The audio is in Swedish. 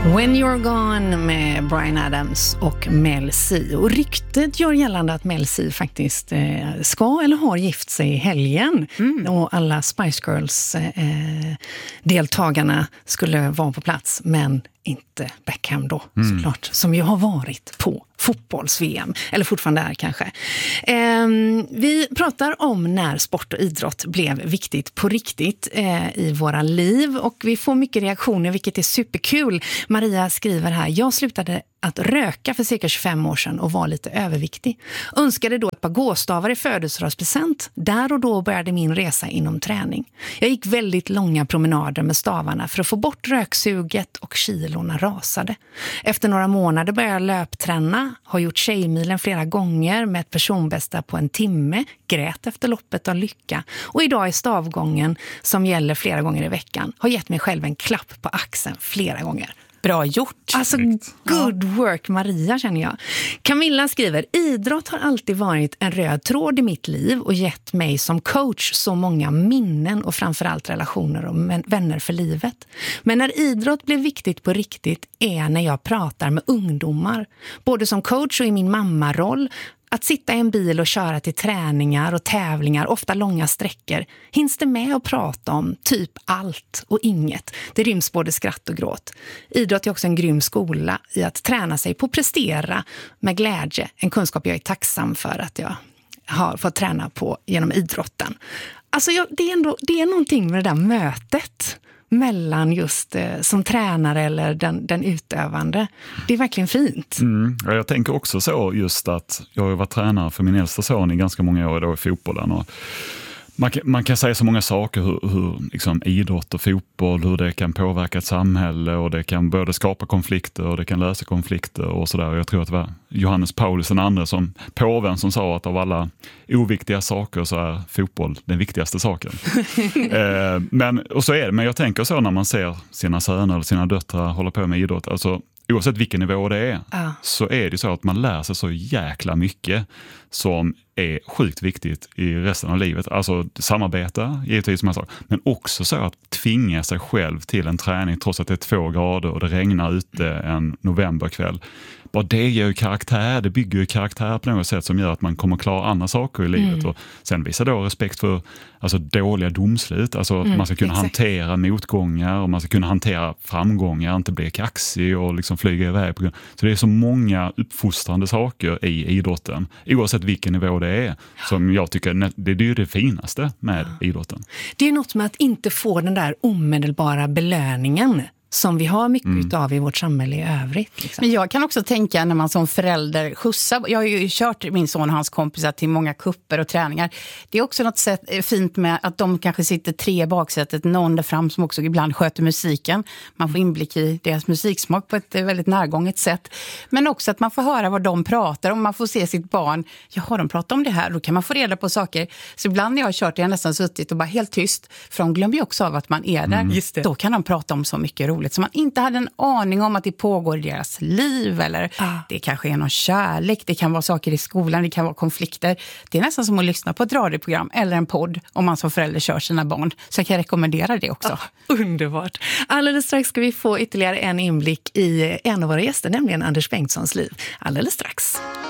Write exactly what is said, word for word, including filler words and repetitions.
When You're Gone med Bryan Adams och Mel C. Och ryktet gör gällande att Mel C faktiskt eh, ska eller har gift sig i helgen. Mm. Och alla Spice Girls eh, deltagarna skulle vara på plats, men inte Beckham då, mm. såklart. Som ju har varit på fotbolls-V M. Eller fortfarande är kanske. Eh, vi pratar om när sport och idrott blev viktigt på riktigt eh, i våra liv. Och vi får mycket reaktioner, vilket är superkul. Maria skriver här: jag slutade att röka för cirka tjugofem år sedan och var lite överviktig. Önskade då ett par gåstavar i födelsedagspresent. Där och då började min resa inom träning. Jag gick väldigt långa promenader med stavarna för att få bort röksuget och kilorna rasade. Efter några månader började jag löpträna. Har gjort tjejmilen flera gånger med ett personbästa på en timme. Grät efter loppet av lycka. Och idag är stavgången, som gäller flera gånger i veckan, har gett mig själv en klapp på axeln flera gånger. Bra gjort. Alltså, good work Maria, känner jag. Camilla skriver: idrott har alltid varit en röd tråd i mitt liv och gett mig som coach så många minnen och framförallt relationer och vänner för livet. Men när idrott blev viktigt på riktigt är när jag pratar med ungdomar. Både som coach och i min mammaroll. Att sitta i en bil och köra till träningar och tävlingar, ofta långa sträckor, hinns det med att prata om typ allt och inget. Det ryms både skratt och gråt. Idrott är också en grym skola i att träna sig på att prestera med glädje. En kunskap jag är tacksam för att jag har fått träna på genom idrotten. Alltså jag, det är ändå, det är någonting med det där mötet mellan just eh, som tränare eller den, den utövande. Det är verkligen fint. Mm. Ja, jag tänker också så just att jag har varit tränare för min äldsta son i ganska många år då i fotbollen. Och man, kan, man kan säga så många saker hur, hur liksom, idrott och fotboll, hur det kan påverka ett samhälle och det kan både skapa konflikter och det kan lösa konflikter och sådär. Jag tror att det var Johannes Paulus den andra som påven som sa att av alla oviktiga saker så är fotboll den viktigaste saken. eh, men, och så är det, men jag tänker så när man ser sina söner eller sina döttrar hålla på med idrott, alltså oavsett vilken nivå det är, ah. så är det så att man lär sig så jäkla mycket som är sjukt viktigt i resten av livet. Alltså samarbeta, givetvis som jag sa, men också så att tvinga sig själv till en träning trots att det är två grader och det regnar ute en novemberkväll. Bara det ger ju karaktär, det bygger ju karaktär på något sätt som gör att man kommer klara andra saker i livet. Mm. Och sen visar då respekt för alltså, dåliga domslut, alltså mm, man ska kunna exakt. hantera motgångar och man ska kunna hantera framgångar, inte bli kaxig och liksom flyga iväg. På. Så det är så många uppfostrande saker i idrotten, oavsett vilken nivå det är, som jag tycker det är det finaste med ja. idrotten. Det är något med att inte få den där omedelbara belöningen som vi har mycket mm. av i vårt samhälle i övrigt. Liksom. Men jag kan också tänka när man som förälder skjutsar, jag har ju kört min son och hans kompisar till många kupper och träningar. Det är också något sätt, fint med att de kanske sitter tre i baksätet, någon där fram som också ibland sköter musiken. Man får inblick i deras musiksmak på ett väldigt närgånget sätt. Men också att man får höra vad de pratar om, man får se sitt barn. Jaha, de pratar om det här, då kan man få reda på saker. Så ibland när jag har kört, jag har nästan suttit och bara helt tyst, för de glömmer ju också av att man är där. Mm. Just det. Då kan de prata om så mycket roligt som man inte hade en aning om att det pågår i deras liv, eller ah. det kanske är någon kärlek, det kan vara saker i skolan, det kan vara konflikter. Det är nästan som att lyssna på ett radioprogram eller en podd om man som förälder kör sina barn. Så jag kan rekommendera det också. Ah, underbart. Alldeles strax ska vi få ytterligare en inblick i en av våra gäster, nämligen Anders Bengtssons liv. Alldeles strax.